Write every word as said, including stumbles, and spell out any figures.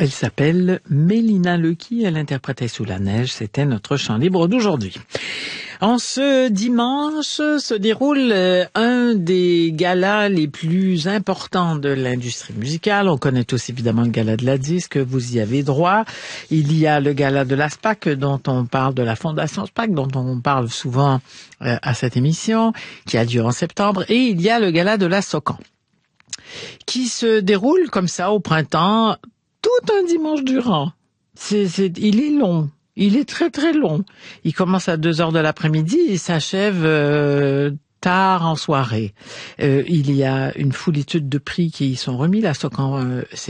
Elle s'appelle Mélina Lequi, elle interprétait Sous la neige, c'était notre chant libre d'aujourd'hui. En ce dimanche se déroule un des galas les plus importants de l'industrie musicale. On connaît tous évidemment le gala de la disque, vous y avez droit. Il y a le gala de la SPAC dont on parle, de la Fondation SPAC dont on parle souvent euh, à cette émission, qui a lieu en septembre. Et il y a le gala de la SOCAN, qui se déroule comme ça au printemps, tout un dimanche durant. C'est, c'est, il est long. Il est très très long. Il commence à deux heures de l'après-midi et s'achève euh, tard en soirée. Euh, il y a une foulitude de prix qui y sont remis. La SOCAN, euh, c'est